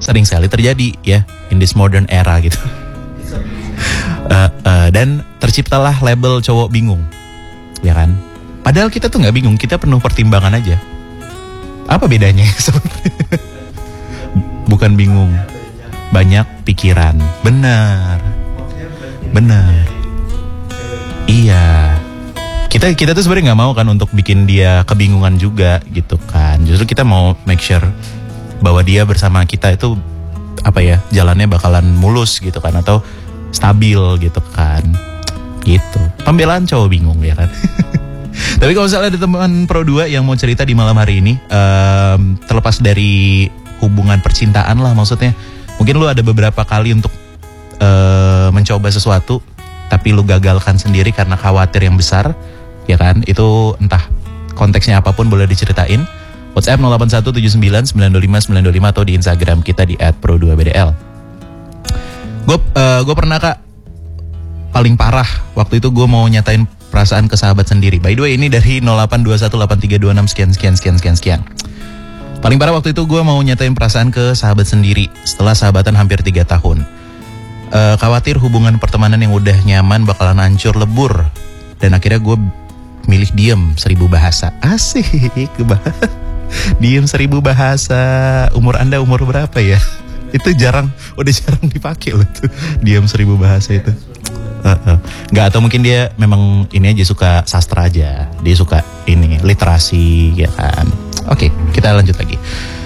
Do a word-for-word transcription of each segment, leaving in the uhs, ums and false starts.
sering sekali terjadi ya in this modern era gitu. uh, uh, dan terciptalah label cowok bingung, ya kan? Padahal kita tuh nggak bingung, kita penuh pertimbangan aja. Apa bedanya sebenarnya? Bukan bingung, banyak pikiran. Benar, benar. Iya. Kita kita tuh sebenarnya nggak mau kan untuk bikin dia kebingungan juga gitu kan. Justru kita mau make sure bahwa dia bersama kita itu apa ya, jalannya bakalan mulus gitu kan, atau stabil gitu kan. Gitu. Pembelaan cowok bingung ya kan. Tapi kalau misalnya ada teman Pro dua yang mau cerita di malam hari ini, um, terlepas dari hubungan percintaan lah maksudnya, mungkin lu ada beberapa kali untuk uh, mencoba sesuatu tapi lu gagalkan sendiri karena khawatir yang besar, ya kan? Itu entah konteksnya apapun boleh diceritain. WhatsApp nol delapan satu tujuh sembilan sembilan dua lima sembilan dua lima atau di Instagram kita di et pro dua b d l. Gue uh, gue pernah kak, paling parah waktu itu gue mau nyatain perasaan ke sahabat sendiri. By the way ini dari nol delapan dua satu delapan tiga dua enam sekian sekian sekian sekian sekian. Paling parah waktu itu gue mau nyatain perasaan ke sahabat sendiri setelah sahabatan hampir tiga tahun. Uh, khawatir hubungan pertemanan yang udah nyaman bakalan hancur lebur. Dan akhirnya gue milih diem seribu bahasa. Asik, diem seribu bahasa. Umur anda umur berapa ya? Itu jarang, udah jarang dipakai loh tuh, diem seribu bahasa itu. Uh, uh. Nggak, atau mungkin dia memang ini aja suka sastra aja. Dia suka ini, literasi ya kan. Oke, okay, kita lanjut lagi.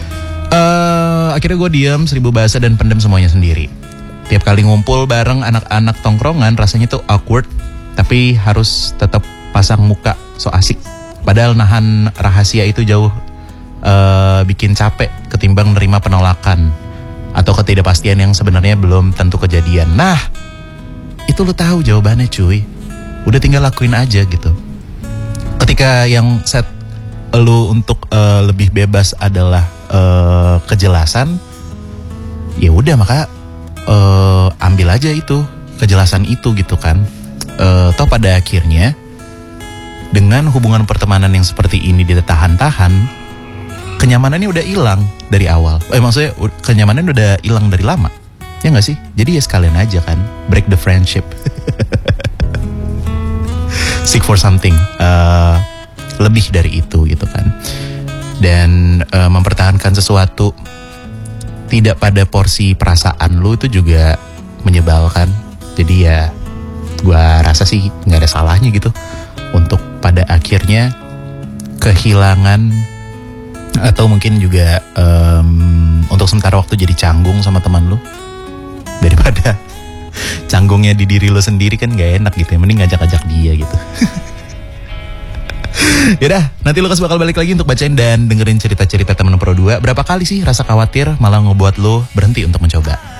Uh, akhirnya gue diem seribu bahasa dan pendem semuanya sendiri. Tiap kali ngumpul bareng anak-anak tongkrongan rasanya tuh awkward, tapi harus tetap pasang muka so asik. Padahal nahan rahasia itu jauh uh, bikin capek ketimbang nerima penolakan atau ketidakpastian yang sebenarnya belum tentu kejadian. Nah, itu lo tahu jawabannya cuy. Udah tinggal lakuin aja gitu. Ketika yang set lo untuk uh, lebih bebas adalah uh, kejelasan, ya udah maka Uh, ambil aja itu kejelasan itu gitu kan. Uh, toh pada akhirnya dengan hubungan pertemanan yang seperti ini ditahan-tahan, kenyamanannya udah hilang dari awal. Eh maksudnya kenyamanannya udah hilang dari lama, ya nggak sih? Jadi ya sekalian aja kan, break the friendship, seek for something uh, lebih dari itu gitu kan. Dan uh, mempertahankan sesuatu tidak pada porsi perasaan lu itu juga menyebalkan. Jadi ya gue rasa sih gak ada salahnya gitu untuk pada akhirnya kehilangan, atau mungkin juga um, untuk sementara waktu jadi canggung sama teman lu, daripada canggungnya di diri lu sendiri kan gak enak gitu ya. Mending ngajak-ngajak dia gitu. Yaudah, nanti Lukas bakal balik lagi untuk bacain dan dengerin cerita-cerita temen Pro dua. Berapa kali sih rasa khawatir malah ngebuat lo berhenti untuk mencoba?